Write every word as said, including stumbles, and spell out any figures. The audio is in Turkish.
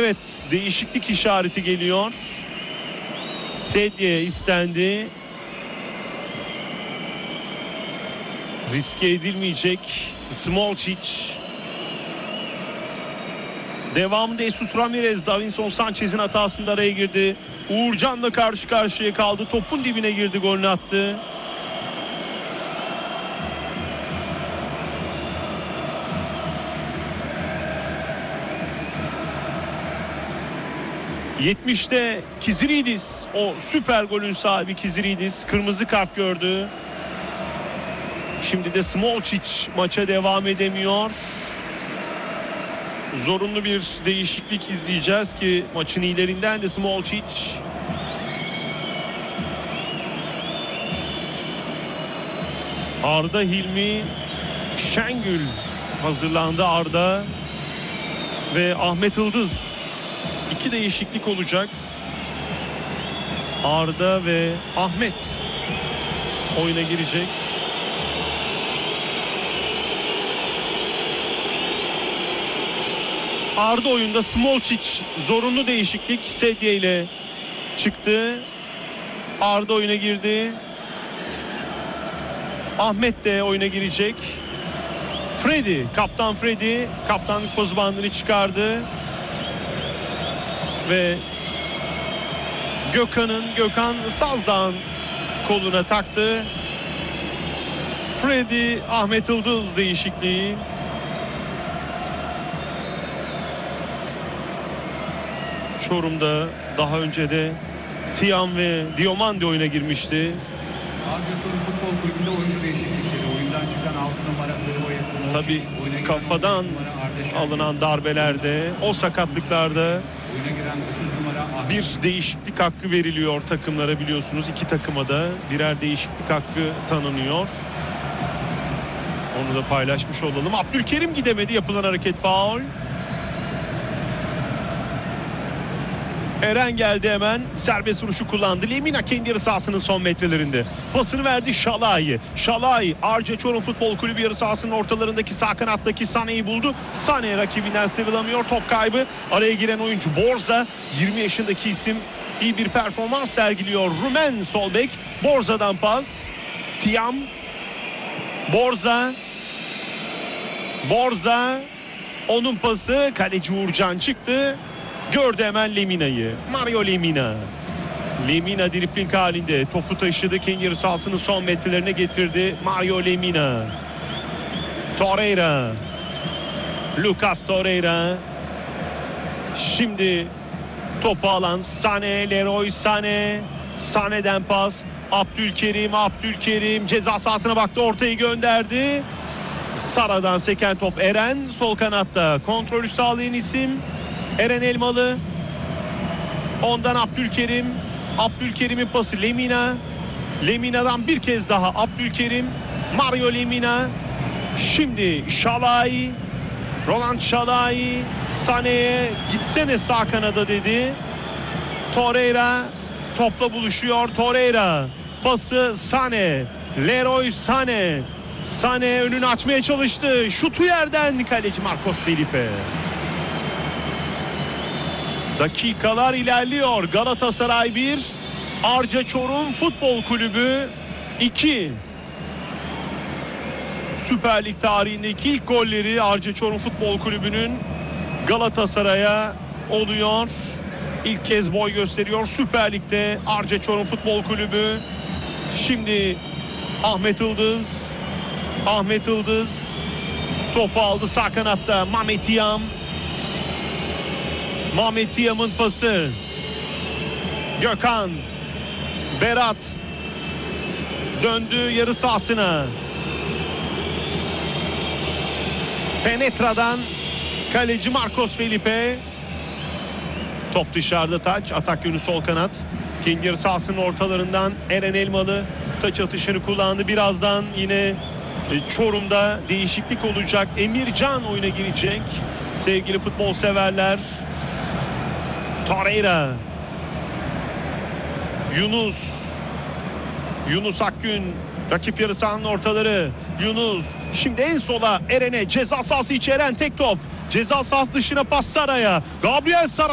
Evet, değişiklik işareti geliyor. Sedye istendi. Riske edilmeyecek. Smolcic. Devamında Jesus Ramirez, Davinson Sanchez'in hatasında araya girdi. Uğurcan'la karşı karşıya kaldı. Topun dibine girdi, golünü attı. yetmişte Kiziridis, o süper golün sahibi Kiziridis kırmızı kart gördü. Şimdi de Smolcic maça devam edemiyor. Zorunlu bir değişiklik izleyeceğiz ki maçın ilerinden de Smolcic. Arda Hilmi Şengül hazırlandı. Arda ve Ahmet Yıldız. İki değişiklik olacak. Arda ve Ahmet oyuna girecek. Arda oyunda, Smolcic zorunlu değişiklik Sedye ile çıktı. Arda oyuna girdi. Ahmet de oyuna girecek. Freddy, kaptan Freddy kaptanlık pozu bandını çıkardı. Ve Gökhan'ın Gökhan Sazdağ'ın koluna taktı. Freddy, Ahmet Yıldız değişikliği. Çorum'da daha önce de Tiam ve Diomande oyuna girmişti. Arca Çorum Futbol Kulübü'nde oyuncu değişiklikleri. Oyundan çıkan altı numara Hırvoya Smolcic. Tabii kafadan alınan darbelerde, o sakatlıklarda oyuna giren otuz numara Ahmet. bir değişiklik hakkı veriliyor takımlara, biliyorsunuz. İki takıma da birer değişiklik hakkı tanınıyor. Onu da paylaşmış olalım. Abdülkerim gidemedi, yapılan hareket faul. Eren geldi, hemen serbest vuruşu kullandı. Lemina kendi yarı sahasının son metrelerinde. Pasını verdi Şalai. Şalai, Arca Çorum Futbol Kulübü yarı sahasının ortalarındaki sağ kanattaki Sane'yi buldu. Sane rakibinden sıyrılamıyor. Top kaybı. Araya giren oyuncu Borza. yirmi yaşındaki isim iyi bir performans sergiliyor. Rumen sol bek. Borza'dan pas. Tiam. Borza. Borza. Onun pası. Kaleci Uğurcan çıktı. Gördü hemen Lemina'yı. Mario Lemina. Lemina dripling halinde topu taşıdı. Kendi yarı sahasının son metrelerine getirdi. Mario Lemina. Torreira. Lucas Torreira. Şimdi topu alan Sané. Leroy Sané. Sané'den pas. Abdülkerim. Abdülkerim ceza sahasına baktı. Ortayı gönderdi. Sara'dan seken top Eren. Sol kanatta kontrolü sağlayan isim Eren Elmalı. Ondan Abdülkerim. Abdülkerim'in pası Lemina. Lemina'dan bir kez daha Abdülkerim. Mario Lemina. Şimdi Şalai. Roland Şalai. Sané'ye gitsene sağ kanada dedi. Torreira topla buluşuyor. Torreira. Pası Sané. Leroy Sané. Sané önünü açmaya çalıştı. Şutu yerden kaleci Marcos Felipe. Dakikalar ilerliyor. Galatasaray bir, Arca Çorum Futbol Kulübü iki. Süper Lig tarihindeki ilk golleri Arca Çorum Futbol Kulübü'nün Galatasaray'a oluyor. İlk kez boy gösteriyor Süper Lig'de Arca Çorum Futbol Kulübü. Şimdi Ahmet Yıldız. Ahmet Yıldız topu aldı sağ kanatta. Mehmet Tiam. Mehmet Tiam'ın pası. Gökhan. Berat. Döndü yarı sahasına. Penetra'dan kaleci Marcos Felipe. Top dışarıda, taç. Atak yönü sol kanat. Kendi yarı sahasının ortalarından Eren Elmalı taç atışını kullandı. Birazdan yine Çorum'da değişiklik olacak. Emircan oyuna girecek. Sevgili futbol severler. Torreira. Yunus. Yunus Akgün. Rakip yarı sahanın ortaları. Yunus. Şimdi en sola Eren'e. Ceza sahası içi Eren, tek top. Ceza sahası dışına pas Sara'ya. Gabriel Sara.